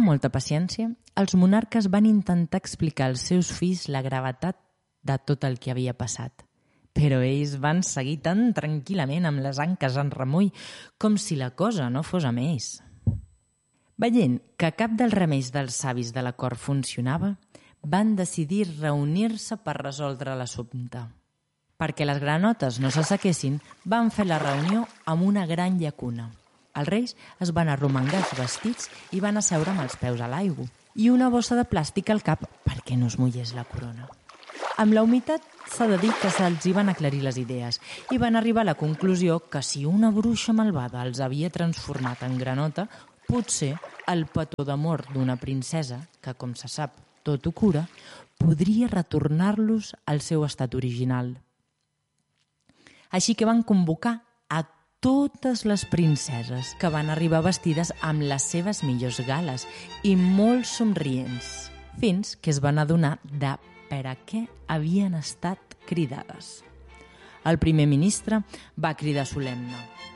molta paciència, els monarques van intentar explicar als seus fills la gravetat de tot el que havia passat. Però ells van seguir tan tranquil·lament amb les anques en remull com si la cosa no fos amb ells. Veient que cap dels remeis dels savis de la cort funcionava, van decidir reunir-se per resoldre l'assumpte. Perquè les granotes no s'assequessin, van fer la reunió amb una gran llacuna. Els reis es van arromangar els vestits i van asseure amb els peus a l'aigua i una bossa de plàstic al cap perquè no es mullés la corona. Amb la humitat s'ha de dir que se'ls hi van aclarir les idees i van arribar a la conclusió que si una bruixa malvada els havia transformat en granota, potser el petó d'amor d'una princesa, que com se sap tot ho cura, podria retornar-los al seu estat original. Així que van convocar a totes les princeses que van arribar vestides amb les seves millors gales i molt somrients, fins que es van adonar de per a què havien estat cridades. El primer ministre va cridar solemne: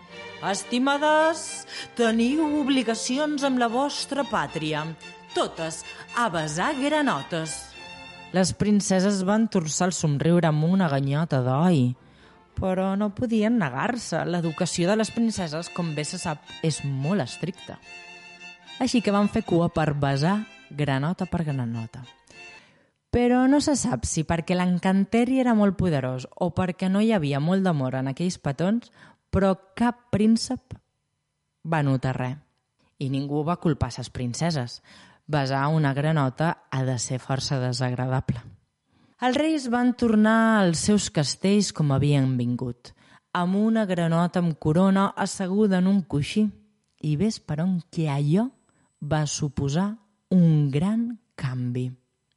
«Estimades, teniu obligacions amb la vostra pàtria, totes a besar granotes». Les princeses van torçar el somriure amb una ganyota d'oi, però no podien negar-se. L'educació de les princeses, com bé se sap, és molt estricta. Així que van fer cua per besar granota per granota. Però no se sap si perquè l'encanteri era molt poderós o perquè no hi havia molt d'amor en aquells petons, però cap príncep va notar res. I ningú va culpar ses princeses. Besar una granota ha de ser força desagradable. Els reis van tornar als seus castells com havien vingut, amb una granota amb corona asseguda en un coixí. I ves per on que allò va suposar un gran canvi.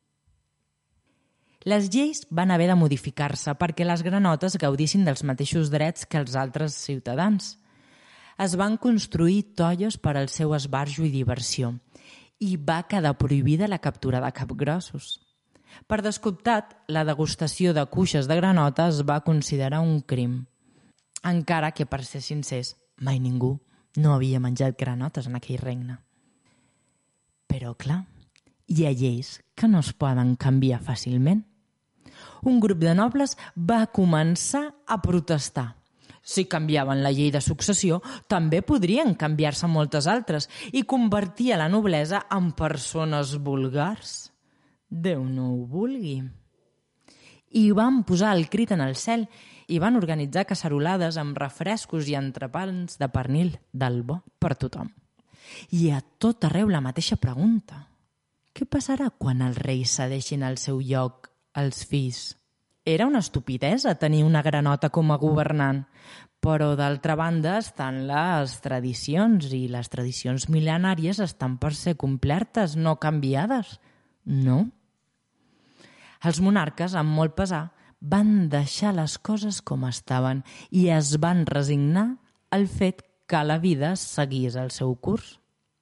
Les lleis van haver de modificar-se perquè les granotes gaudissin dels mateixos drets que els altres ciutadans. Es van construir tolles per al seu esbarjo i diversió i va quedar prohibida la captura de capgrossos. Per descomptat, la degustació de cuixes de granota es va considerar un crim, encara que, per ser sincers, mai ningú no havia menjat granotes en aquell regne. Però, clar, hi ha lleis que no es poden canviar fàcilment. Un grup de nobles va començar a protestar. Si canviaven la llei de successió, també podrien canviar-se moltes altres i convertir a la noblesa en persones vulgars. Déu no ho vulgui. I van posar el crit en el cel i van organitzar cacerolades amb refrescos i entrepans de pernil del bo per tothom. I a tot arreu la mateixa pregunta. Què passarà quan els reis cedeixin el seu lloc als fills? Era una estupidesa tenir una granota com a governant, però d'altra banda estan les tradicions i les tradicions mil·lenàries estan per ser complertes, no canviades. No. Els monarques, amb molt pesar, van deixar les coses com estaven i es van resignar al fet que la vida seguís el seu curs.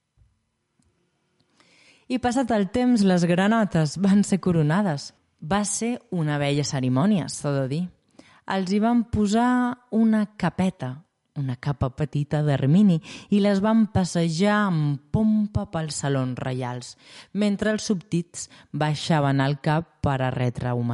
I passat el temps, les granotes van ser coronades. Va ser una bella cerimònia, s'ha de dir. Els hi van posar una capeta, una capa petita d'ermini, i les van passejar amb pompa pels salons reials, mentre els súbdits baixaven el cap per a retre homenatge.